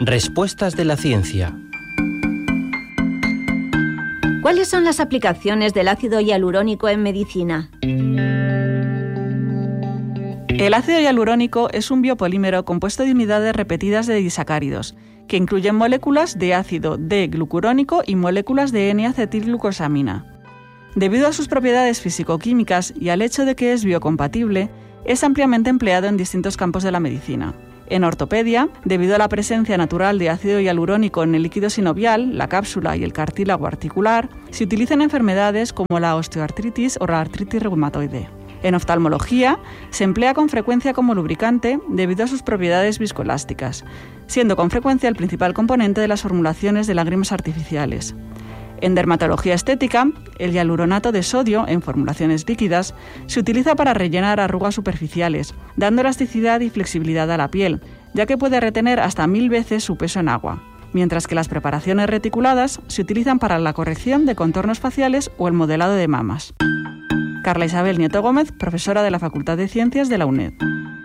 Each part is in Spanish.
Respuestas de la ciencia. ¿Cuáles son las aplicaciones del ácido hialurónico en medicina? El ácido hialurónico es un biopolímero compuesto de unidades repetidas de disacáridos, que incluyen moléculas de ácido D-glucurónico y moléculas de N-acetilglucosamina. Debido a sus propiedades físico-químicas y al hecho de que es biocompatible, es ampliamente empleado en distintos campos de la medicina. En ortopedia, debido a la presencia natural de ácido hialurónico en el líquido sinovial, la cápsula y el cartílago articular, se utiliza en enfermedades como la osteoartritis o la artritis reumatoide. En oftalmología, se emplea con frecuencia como lubricante debido a sus propiedades viscoelásticas, siendo con frecuencia el principal componente de las formulaciones de lágrimas artificiales. En dermatología estética, el hialuronato de sodio, en formulaciones líquidas, se utiliza para rellenar arrugas superficiales, dando elasticidad y flexibilidad a la piel, ya que puede retener hasta 1000 veces su peso en agua, mientras que las preparaciones reticuladas se utilizan para la corrección de contornos faciales o el modelado de mamas. Carla Isabel Nieto Gómez, profesora de la Facultad de Ciencias de la UNED.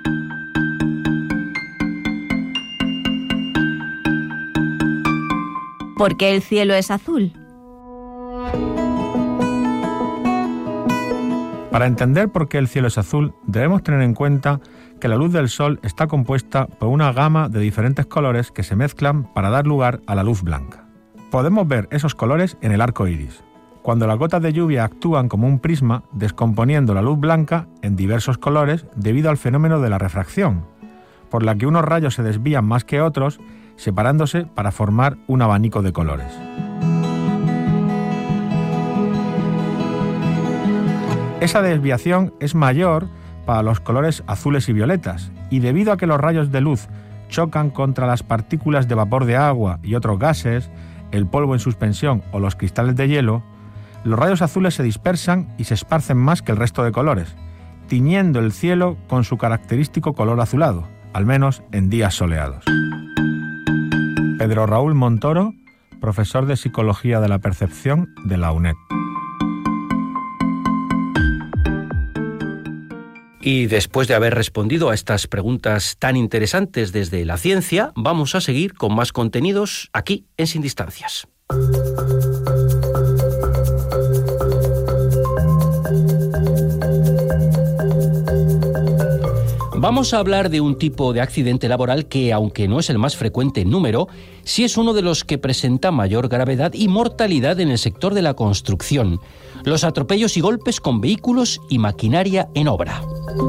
¿Por qué el cielo es azul? Para entender por qué el cielo es azul, debemos tener en cuenta que la luz del sol está compuesta por una gama de diferentes colores que se mezclan para dar lugar a la luz blanca. Podemos ver esos colores en el arco iris, cuando las gotas de lluvia actúan como un prisma, descomponiendo la luz blanca en diversos colores debido al fenómeno de la refracción, por la que unos rayos se desvían más que otros, separándose para formar un abanico de colores. Esa desviación es mayor para los colores azules y violetas, y debido a que los rayos de luz chocan contra las partículas de vapor de agua y otros gases, el polvo en suspensión o los cristales de hielo, los rayos azules se dispersan y se esparcen más que el resto de colores, tiñendo el cielo con su característico color azulado, al menos en días soleados. Pedro Raúl Montoro, profesor de Psicología de la Percepción de la UNED. Y después de haber respondido a estas preguntas tan interesantes desde la ciencia, vamos a seguir con más contenidos aquí en Sin Distancias. Vamos a hablar de un tipo de accidente laboral que, aunque no es el más frecuente en número, sí es uno de los que presenta mayor gravedad y mortalidad en el sector de la construcción: los atropellos y golpes con vehículos y maquinaria en obra.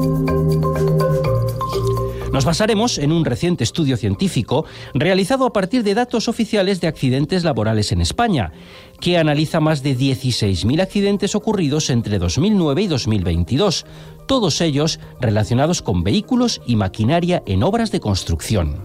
Nos basaremos en un reciente estudio científico realizado a partir de datos oficiales de accidentes laborales en España, que analiza más de 16.000 accidentes ocurridos entre 2009 y 2022, todos ellos relacionados con vehículos y maquinaria en obras de construcción.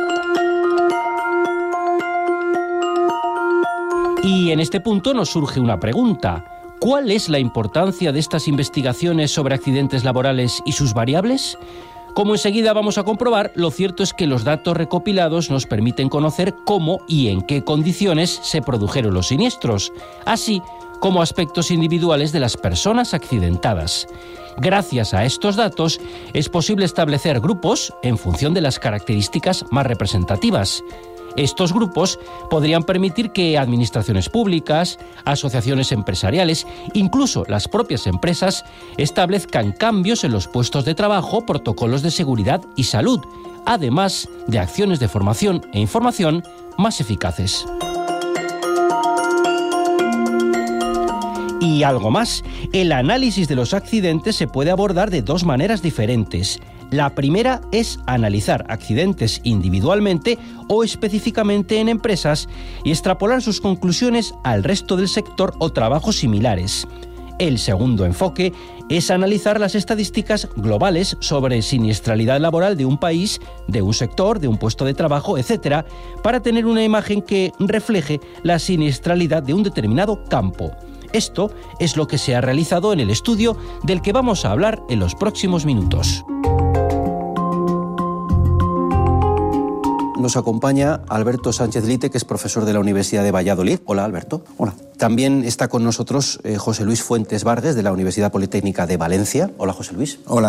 Y en este punto nos surge una pregunta: ¿cuál es la importancia de estas investigaciones sobre accidentes laborales y sus variables? Como enseguida vamos a comprobar, lo cierto es que los datos recopilados nos permiten conocer cómo y en qué condiciones se produjeron los siniestros, así como aspectos individuales de las personas accidentadas. Gracias a estos datos es posible establecer grupos en función de las características más representativas. Estos grupos podrían permitir que administraciones públicas, asociaciones empresariales, incluso las propias empresas, establezcan cambios en los puestos de trabajo, protocolos de seguridad y salud, además de acciones de formación e información más eficaces. Y algo más, el análisis de los accidentes se puede abordar de dos maneras diferentes. La primera es analizar accidentes individualmente o específicamente en empresas y extrapolar sus conclusiones al resto del sector o trabajos similares. El segundo enfoque es analizar las estadísticas globales sobre siniestralidad laboral de un país, de un sector, de un puesto de trabajo, etc., para tener una imagen que refleje la siniestralidad de un determinado campo. Esto es lo que se ha realizado en el estudio del que vamos a hablar en los próximos minutos. Nos acompaña Alberto Sánchez Lite, que es profesor de la Universidad de Valladolid. Hola, Alberto. Hola. También está con nosotros José Luis Fuentes Vargas, de la Universidad Politécnica de Valencia. Hola, José Luis. Hola.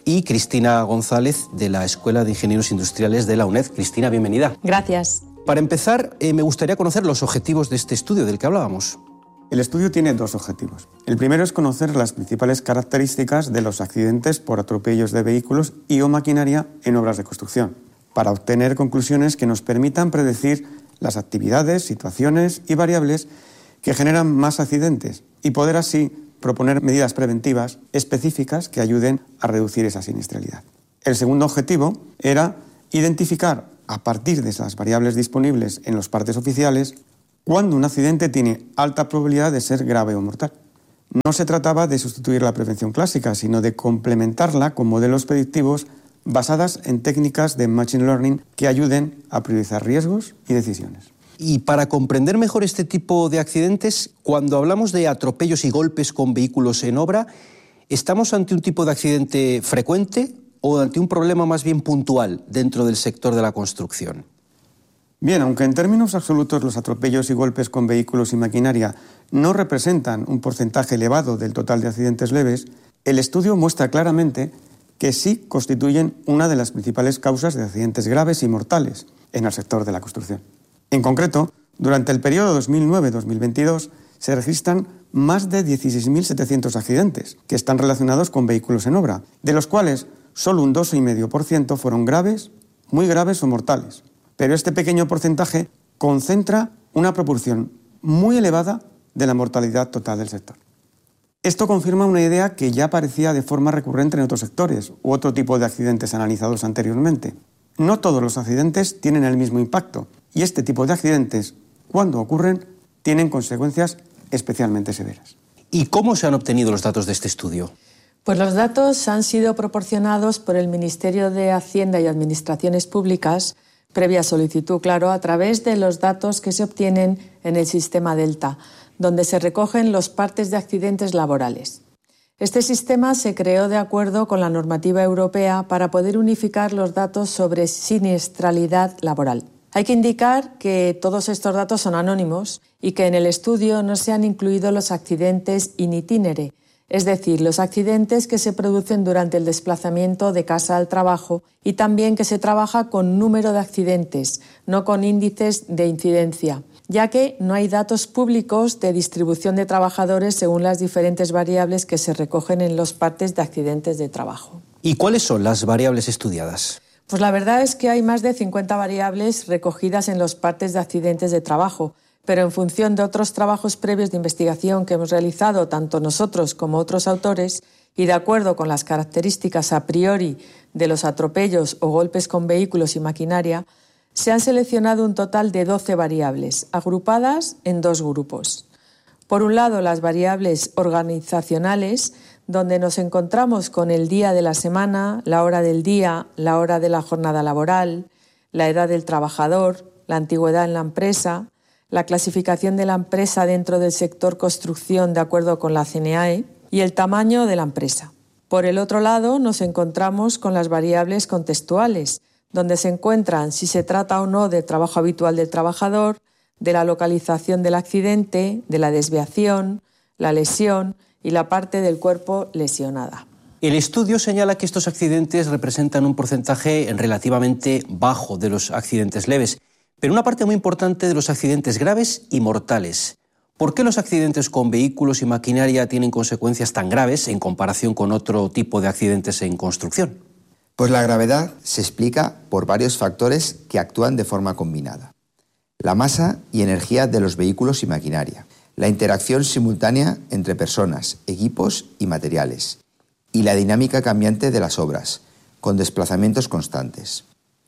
y Cristina González, de la Escuela de Ingenieros Industriales de la UNED. Cristina, bienvenida. Gracias. Para empezar, me gustaría conocer los objetivos de este estudio del que hablábamos. El estudio tiene dos objetivos. El primero es conocer las principales características de los accidentes por atropellos de vehículos y o maquinaria en obras de construcción, para obtener conclusiones que nos permitan predecir las actividades, situaciones y variables que generan más accidentes y poder así proponer medidas preventivas específicas que ayuden a reducir esa siniestralidad. El segundo objetivo era identificar, a partir de esas variables disponibles en los partes oficiales, cuando un accidente tiene alta probabilidad de ser grave o mortal. No se trataba de sustituir la prevención clásica, sino de complementarla con modelos predictivos basadas en técnicas de Machine Learning que ayuden a priorizar riesgos y decisiones. Y para comprender mejor este tipo de accidentes, cuando hablamos de atropellos y golpes con vehículos en obra, ¿estamos ante un tipo de accidente frecuente o ante un problema más bien puntual dentro del sector de la construcción? Bien, aunque en términos absolutos los atropellos y golpes con vehículos y maquinaria no representan un porcentaje elevado del total de accidentes leves, el estudio muestra claramente que sí constituyen una de las principales causas de accidentes graves y mortales en el sector de la construcción. En concreto, durante el periodo 2009-2022 se registran más de 16.700 accidentes que están relacionados con vehículos en obra, de los cuales solo un 2,5% fueron graves, muy graves o mortales. Pero este pequeño porcentaje concentra una proporción muy elevada de la mortalidad total del sector. Esto confirma una idea que ya aparecía de forma recurrente en otros sectores u otro tipo de accidentes analizados anteriormente. No todos los accidentes tienen el mismo impacto y este tipo de accidentes, cuando ocurren, tienen consecuencias especialmente severas. ¿Y cómo se han obtenido los datos de este estudio? Pues los datos han sido proporcionados por el Ministerio de Hacienda y Administraciones Públicas, previa solicitud, claro, a través de los datos que se obtienen en el sistema Delta, donde se recogen los partes de accidentes laborales. Este sistema se creó de acuerdo con la normativa europea para poder unificar los datos sobre siniestralidad laboral. Hay que indicar que todos estos datos son anónimos y que en el estudio no se han incluido los accidentes in itinere, es decir, los accidentes que se producen durante el desplazamiento de casa al trabajo y también que se trabaja con número de accidentes, no con índices de incidencia, ya que no hay datos públicos de distribución de trabajadores según las diferentes variables que se recogen en los partes de accidentes de trabajo. ¿Y cuáles son las variables estudiadas? Pues la verdad es que hay más de 50 variables recogidas en los partes de accidentes de trabajo, pero en función de otros trabajos previos de investigación que hemos realizado tanto nosotros como otros autores y de acuerdo con las características a priori de los atropellos o golpes con vehículos y maquinaria, se han seleccionado un total de 12 variables, agrupadas en dos grupos. Por un lado, las variables organizacionales, donde nos encontramos con el día de la semana, la hora del día, la hora de la jornada laboral, la edad del trabajador, la antigüedad en la empresa, la clasificación de la empresa dentro del sector construcción de acuerdo con la CNAE y el tamaño de la empresa. Por el otro lado, nos encontramos con las variables contextuales, donde se encuentran si se trata o no del trabajo habitual del trabajador, de la localización del accidente, de la desviación, la lesión y la parte del cuerpo lesionada. El estudio señala que estos accidentes representan un porcentaje relativamente bajo de los accidentes leves, pero una parte muy importante de los accidentes graves y mortales. ¿Por qué los accidentes con vehículos y maquinaria tienen consecuencias tan graves en comparación con otro tipo de accidentes en construcción? Pues la gravedad se explica por varios factores que actúan de forma combinada. La masa y energía de los vehículos y maquinaria, la interacción simultánea entre personas, equipos y materiales, y la dinámica cambiante de las obras, con desplazamientos constantes.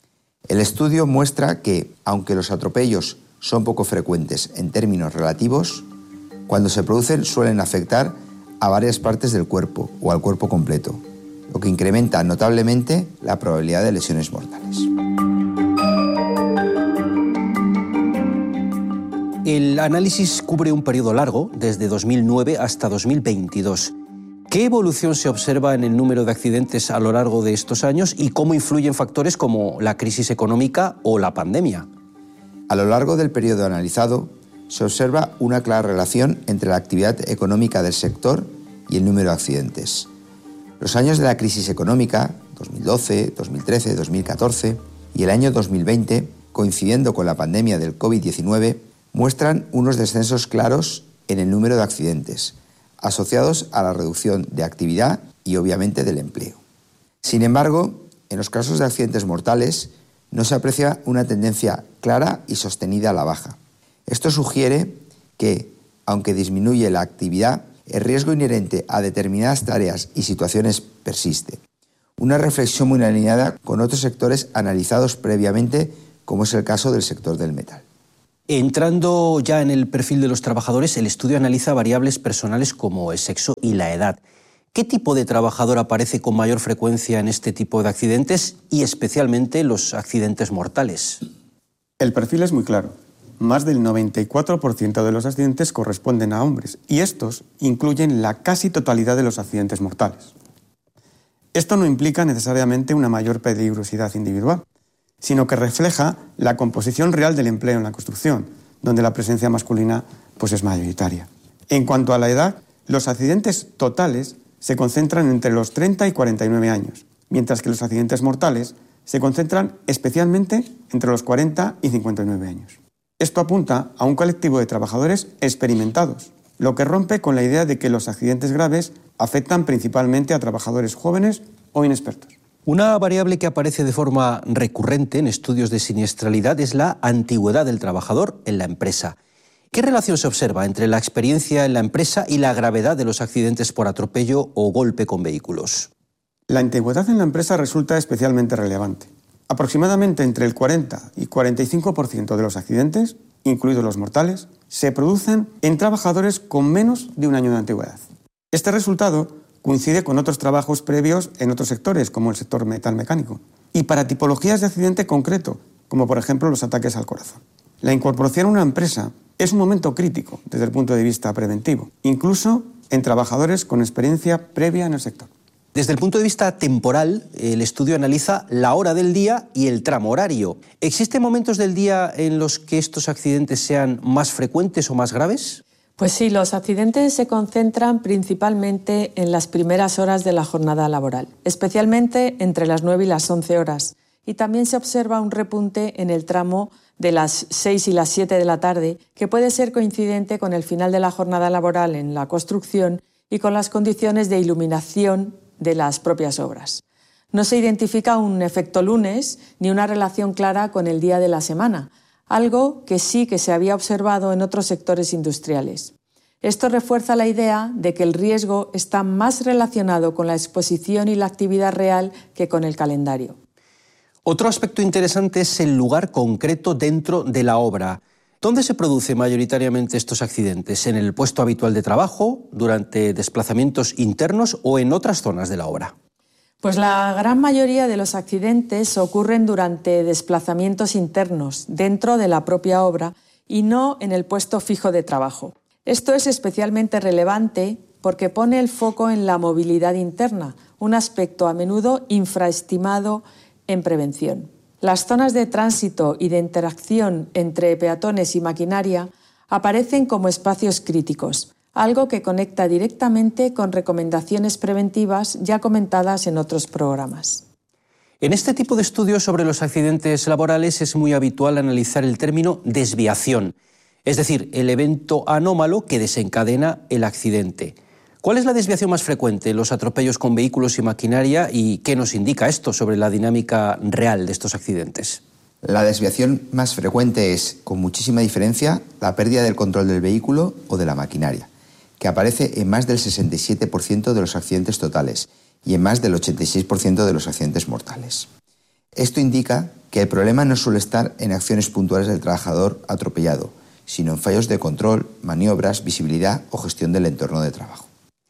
El estudio muestra que, aunque los atropellos son poco frecuentes en términos relativos, cuando se producen suelen afectar a varias partes del cuerpo o al cuerpo completo, lo que incrementa notablemente la probabilidad de lesiones mortales. El análisis cubre un periodo largo, desde 2009 hasta 2022. ¿Qué evolución se observa en el número de accidentes a lo largo de estos años y cómo influyen factores como la crisis económica o la pandemia? A lo largo del periodo analizado, se observa una clara relación entre la actividad económica del sector y el número de accidentes. Los años de la crisis económica, 2012, 2013, 2014 y el año 2020, coincidiendo con la pandemia del COVID-19, muestran unos descensos claros en el número de accidentes, asociados a la reducción de actividad y obviamente del empleo. Sin embargo, en los casos de accidentes mortales no se aprecia una tendencia clara y sostenida a la baja. Esto sugiere que, aunque disminuye la actividad, el riesgo inherente a determinadas tareas y situaciones persiste. Una reflexión muy alineada con otros sectores analizados previamente, como es el caso del sector del metal. Entrando ya en el perfil de los trabajadores, el estudio analiza variables personales como el sexo y la edad. ¿Qué tipo de trabajador aparece con mayor frecuencia en este tipo de accidentes y especialmente los accidentes mortales? El perfil es muy claro. Más del 94% de los accidentes corresponden a hombres y estos incluyen la casi totalidad de los accidentes mortales. Esto no implica necesariamente una mayor peligrosidad individual, sino que refleja la composición real del empleo en la construcción, donde la presencia masculina es mayoritaria. En cuanto a la edad, los accidentes totales se concentran entre los 30 y 49 años, mientras que los accidentes mortales se concentran especialmente entre los 40 y 59 años. Esto apunta a un colectivo de trabajadores experimentados, lo que rompe con la idea de que los accidentes graves afectan principalmente a trabajadores jóvenes o inexpertos. Una variable que aparece de forma recurrente en estudios de siniestralidad es la antigüedad del trabajador en la empresa. ¿Qué relación se observa entre la experiencia en la empresa y la gravedad de los accidentes por atropello o golpe con vehículos? La antigüedad en la empresa resulta especialmente relevante. Aproximadamente entre el 40 y 45% de los accidentes, incluidos los mortales, se producen en trabajadores con menos de un año de antigüedad. Este resultado coincide con otros trabajos previos en otros sectores, como el sector metal mecánico, y para tipologías de accidente concreto, como por ejemplo los ataques al corazón. La incorporación a una empresa es un momento crítico desde el punto de vista preventivo, incluso en trabajadores con experiencia previa en el sector. Desde el punto de vista temporal, el estudio analiza la hora del día y el tramo horario. ¿Existen momentos del día en los que estos accidentes sean más frecuentes o más graves? Pues sí, los accidentes se concentran principalmente en las primeras horas de la jornada laboral, especialmente entre las 9 y las 11 horas. Y también se observa un repunte en el tramo de las 6 y las 7 de la tarde, que puede ser coincidente con el final de la jornada laboral en la construcción y con las condiciones de iluminación de las propias obras. No se identifica un efecto lunes ni una relación clara con el día de la semana, algo que sí que se había observado en otros sectores industriales. Esto refuerza la idea de que el riesgo está más relacionado con la exposición y la actividad real que con el calendario. Otro aspecto interesante es el lugar concreto dentro de la obra. ¿Dónde se producen mayoritariamente estos accidentes? ¿En el puesto habitual de trabajo, durante desplazamientos internos o en otras zonas de la obra? Pues la gran mayoría de los accidentes ocurren durante desplazamientos internos, dentro de la propia obra y no en el puesto fijo de trabajo. Esto es especialmente relevante porque pone el foco en la movilidad interna, un aspecto a menudo infraestimado en prevención. Las zonas de tránsito y de interacción entre peatones y maquinaria aparecen como espacios críticos, algo que conecta directamente con recomendaciones preventivas ya comentadas en otros programas. En este tipo de estudios sobre los accidentes laborales es muy habitual analizar el término desviación, es decir, el evento anómalo que desencadena el accidente. ¿Cuál es la desviación más frecuente en los atropellos con vehículos y maquinaria y qué nos indica esto sobre la dinámica real de estos accidentes? La desviación más frecuente es, con muchísima diferencia, la pérdida del control del vehículo o de la maquinaria, que aparece en más del 67% de los accidentes totales y en más del 86% de los accidentes mortales. Esto indica que el problema no suele estar en acciones puntuales del trabajador atropellado, sino en fallos de control, maniobras, visibilidad o gestión del entorno de trabajo.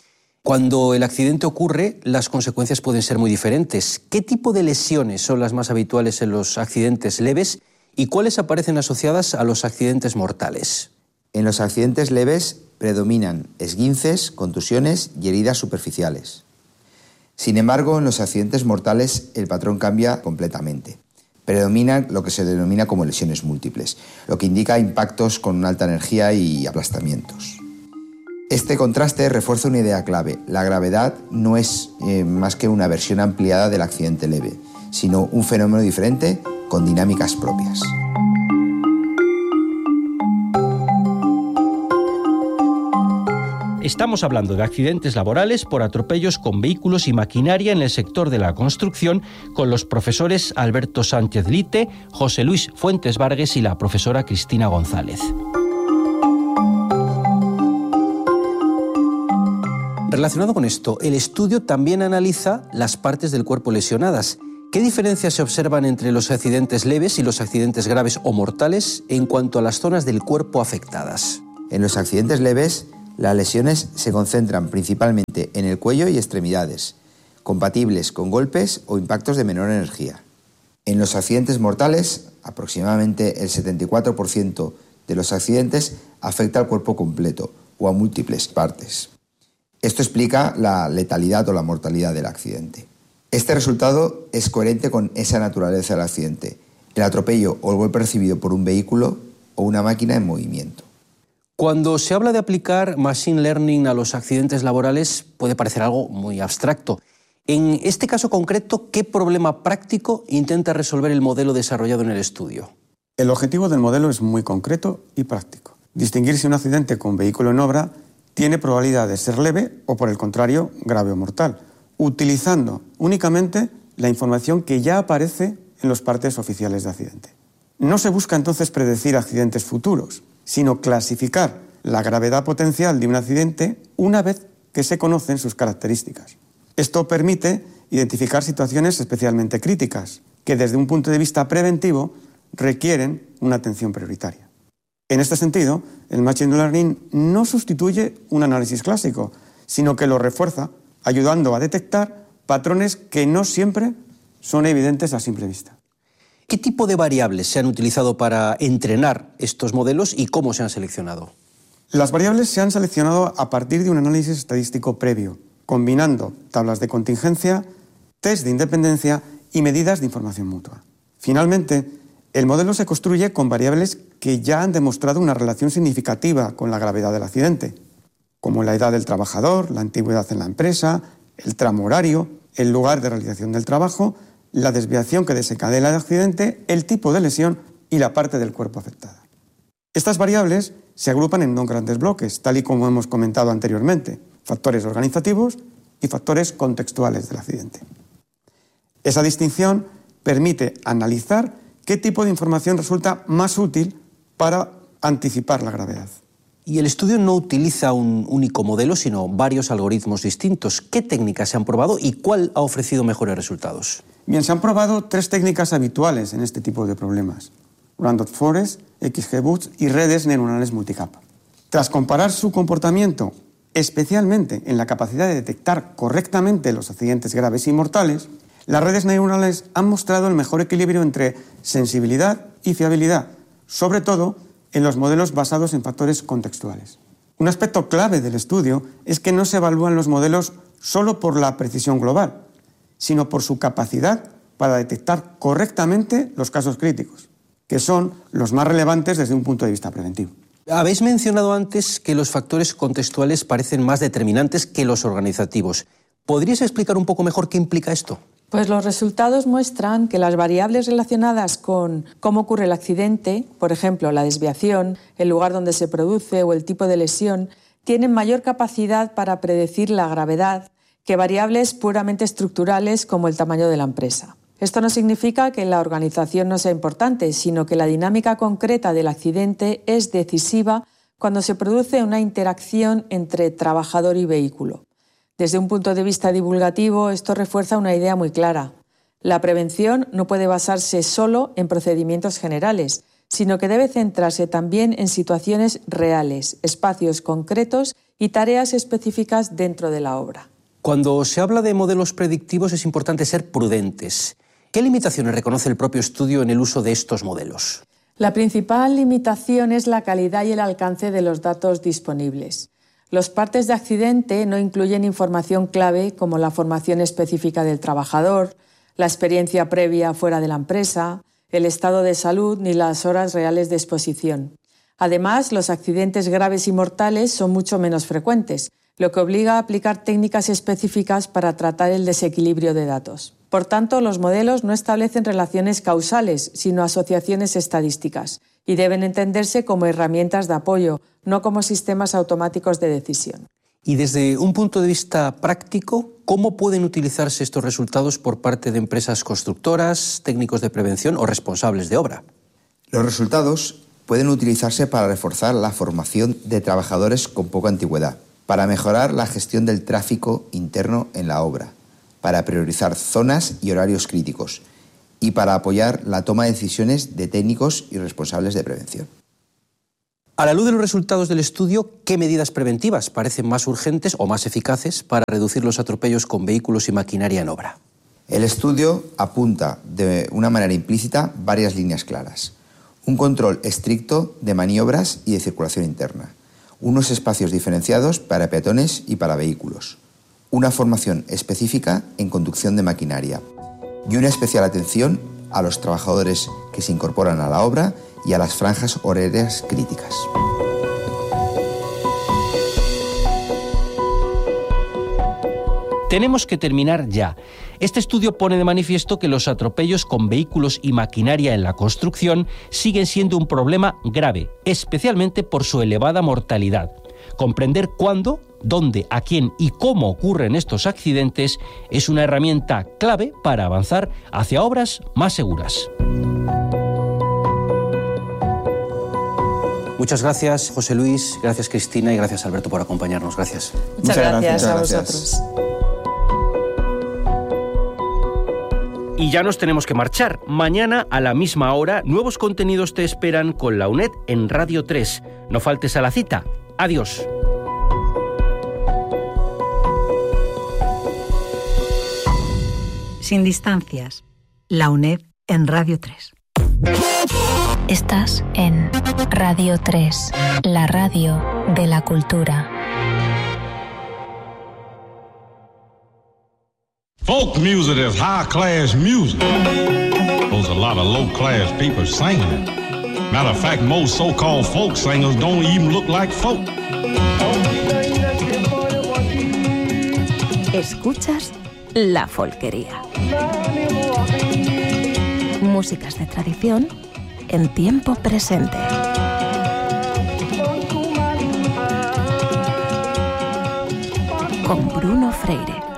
Cuando el accidente ocurre, las consecuencias pueden ser muy diferentes. ¿Qué tipo de lesiones son las más habituales en los accidentes leves y cuáles aparecen asociadas a los accidentes mortales? En los accidentes leves predominan esguinces, contusiones y heridas superficiales. Sin embargo, en los accidentes mortales el patrón cambia completamente. Predominan lo que se denomina como lesiones múltiples, lo que indica impactos con una alta energía y aplastamientos. Este contraste refuerza una idea clave. La gravedad no es más que una versión ampliada del accidente leve, sino un fenómeno diferente con dinámicas propias. Estamos hablando de accidentes laborales por atropellos con vehículos y maquinaria en el sector de la construcción con los profesores Alberto Sánchez Lite, José Luis Fuentes Vargas y la profesora Cristina González. Relacionado con esto, el estudio también analiza las partes del cuerpo lesionadas. ¿Qué diferencias se observan entre los accidentes leves y los accidentes graves o mortales en cuanto a las zonas del cuerpo afectadas? En los accidentes leves, las lesiones se concentran principalmente en el cuello y extremidades, compatibles con golpes o impactos de menor energía. En los accidentes mortales, aproximadamente el 74% de los accidentes afecta al cuerpo completo o a múltiples partes. Esto explica la letalidad o la mortalidad del accidente. Este resultado es coherente con esa naturaleza del accidente, el atropello o el golpe recibido por un vehículo o una máquina en movimiento. Cuando se habla de aplicar Machine Learning a los accidentes laborales puede parecer algo muy abstracto. En este caso concreto, ¿qué problema práctico intenta resolver el modelo desarrollado en el estudio? El objetivo del modelo es muy concreto y práctico. Distinguir si un accidente con vehículo en obra tiene probabilidad de ser leve o, por el contrario, grave o mortal, utilizando únicamente la información que ya aparece en los partes oficiales de accidente. No se busca entonces predecir accidentes futuros, sino clasificar la gravedad potencial de un accidente una vez que se conocen sus características. Esto permite identificar situaciones especialmente críticas, que desde un punto de vista preventivo requieren una atención prioritaria. En este sentido, el Machine Learning no sustituye un análisis clásico, sino que lo refuerza, ayudando a detectar patrones que no siempre son evidentes a simple vista. ¿Qué tipo de variables se han utilizado para entrenar estos modelos y cómo se han seleccionado? Las variables se han seleccionado a partir de un análisis estadístico previo, combinando tablas de contingencia, test de independencia y medidas de información mutua. Finalmente, el modelo se construye con variables que ya han demostrado una relación significativa con la gravedad del accidente, como la edad del trabajador, la antigüedad en la empresa, el tramo horario, el lugar de realización del trabajo, la desviación que desencadena el accidente, el tipo de lesión y la parte del cuerpo afectada. Estas variables se agrupan en dos grandes bloques, tal y como hemos comentado anteriormente, factores organizativos y factores contextuales del accidente. Esa distinción permite analizar qué tipo de información resulta más útil para anticipar la gravedad. Y el estudio no utiliza un único modelo, sino varios algoritmos distintos. ¿Qué técnicas se han probado y cuál ha ofrecido mejores resultados? Bien, se han probado 3 técnicas habituales en este tipo de problemas: Random Forest, XGBoost y redes neuronales multicapa. Tras comparar su comportamiento, especialmente en la capacidad de detectar correctamente los accidentes graves y mortales, las redes neuronales han mostrado el mejor equilibrio entre sensibilidad y fiabilidad, sobre todo en los modelos basados en factores contextuales. Un aspecto clave del estudio es que no se evalúan los modelos solo por la precisión global, sino por su capacidad para detectar correctamente los casos críticos, que son los más relevantes desde un punto de vista preventivo. Habéis mencionado antes que los factores contextuales parecen más determinantes que los organizativos. ¿Podrías explicar un poco mejor qué implica esto? Pues los resultados muestran que las variables relacionadas con cómo ocurre el accidente, por ejemplo, la desviación, el lugar donde se produce o el tipo de lesión, tienen mayor capacidad para predecir la gravedad que variables puramente estructurales como el tamaño de la empresa. Esto no significa que la organización no sea importante, sino que la dinámica concreta del accidente es decisiva cuando se produce una interacción entre trabajador y vehículo. Desde un punto de vista divulgativo, esto refuerza una idea muy clara. La prevención no puede basarse solo en procedimientos generales, sino que debe centrarse también en situaciones reales, espacios concretos y tareas específicas dentro de la obra. Cuando se habla de modelos predictivos es importante ser prudentes. ¿Qué limitaciones reconoce el propio estudio en el uso de estos modelos? La principal limitación es la calidad y el alcance de los datos disponibles. Los partes de accidente no incluyen información clave como la formación específica del trabajador, la experiencia previa fuera de la empresa, el estado de salud ni las horas reales de exposición. Además, los accidentes graves y mortales son mucho menos frecuentes, lo que obliga a aplicar técnicas específicas para tratar el desequilibrio de datos. Por tanto, los modelos no establecen relaciones causales, sino asociaciones estadísticas, y deben entenderse como herramientas de apoyo, no como sistemas automáticos de decisión. Y desde un punto de vista práctico, ¿cómo pueden utilizarse estos resultados por parte de empresas constructoras, técnicos de prevención o responsables de obra? Los resultados pueden utilizarse para reforzar la formación de trabajadores con poca antigüedad, para mejorar la gestión del tráfico interno en la obra, para priorizar zonas y horarios críticos y para apoyar la toma de decisiones de técnicos y responsables de prevención. A la luz de los resultados del estudio, ¿qué medidas preventivas parecen más urgentes o más eficaces para reducir los atropellos con vehículos y maquinaria en obra? El estudio apunta de una manera implícita varias líneas claras. Un control estricto de maniobras y de circulación interna. Unos espacios diferenciados para peatones y para vehículos. Una formación específica en conducción de maquinaria. Y una especial atención a los trabajadores que se incorporan a la obra y a las franjas horarias críticas. Tenemos que terminar ya. Este estudio pone de manifiesto que los atropellos con vehículos y maquinaria en la construcción siguen siendo un problema grave, especialmente por su elevada mortalidad. Comprender cuándo, dónde, a quién y cómo ocurren estos accidentes es una herramienta clave para avanzar hacia obras más seguras. Muchas gracias, José Luis, gracias, Cristina, y gracias, Alberto, por acompañarnos. Gracias. Muchas gracias a vosotros. Y ya nos tenemos que marchar. Mañana a la misma hora, nuevos contenidos te esperan con la UNED en Radio 3. No faltes a la cita. Adiós. Sin distancias. La UNED en Radio 3. Estás en Radio 3, la radio de la cultura. Folk music is high-class music. There's a lot of low-class people singing it. Matter of fact, most so-called folk singers don't even look like folk. Escuchas la folquería. Músicas de tradición en tiempo presente. Con Bruno Freire.